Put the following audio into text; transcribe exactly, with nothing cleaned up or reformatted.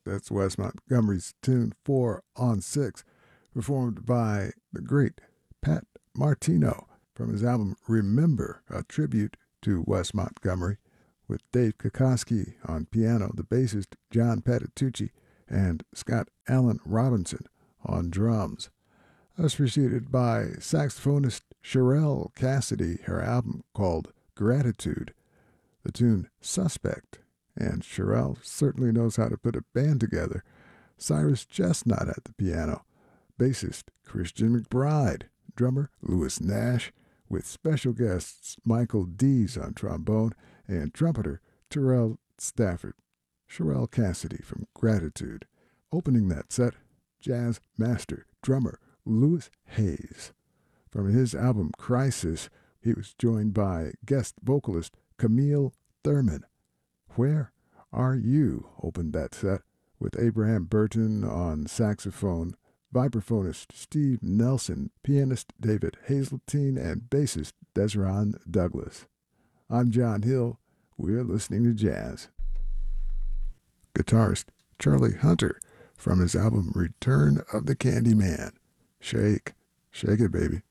That's Wes Montgomery's tune four on six, performed by the great Pat Martino from his album Remember, a tribute to Wes Montgomery, with Dave Kokoski on piano, the bassist John Patitucci, and Scott Allen Robinson on drums. That's preceded by saxophonist Sherelle Cassidy, her album called Gratitude, the tune Suspect, and Sherelle certainly knows how to put a band together. Cyrus Chestnut at the piano, bassist Christian McBride, drummer Louis Nash, with special guests Michael Dees on trombone and trumpeter Terrell Stafford. Sherelle Cassidy from Gratitude. Opening that set, jazz master drummer Louis Hayes. From his album Crisis, he was joined by guest vocalist Camille Thurman. Where Are You opened that set with Abraham Burton on saxophone, vibraphonist Steve Nelson, pianist David Hazeltine, and bassist Desron Douglas. I'm John Hill. We're listening to jazz. Guitarist Charlie Hunter from his album Return of the Candy Man. Shake, shake it, baby.